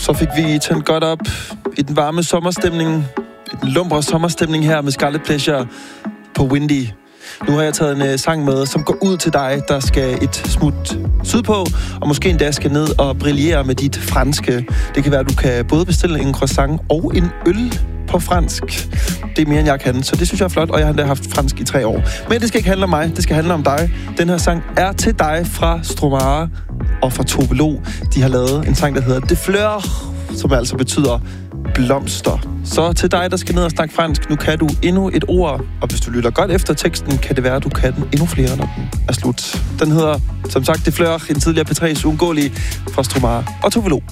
Så fik vi tændt godt op i den varme sommerstemning. I den lumre sommerstemning her med Scarlet Pleasure på Windy. Nu har jeg taget en sang med, som går ud til dig, der skal et smut sydpå, og måske endda skal ned og brillere med dit franske. Det kan være, at du kan både bestille en croissant og en øl på fransk. Det er mere, end jeg kan, så det synes jeg er flot, og jeg har endda haft fransk i 3 år. Men det skal ikke handle om mig, det skal handle om dig. Den her sang er til dig fra Stromae og fra Tove Lo. De har lavet en sang, der hedder Des Fleurs, som altså betyder blomster. Så til dig, der skal ned og snakke fransk, nu kan du endnu et ord, og hvis du lytter godt efter teksten, kan det være, at du kan den endnu flere, når den er slut. Den hedder, som sagt, Des Fleurs, en tidligere P3's uundgåelige fra Stromae og Tove Lo.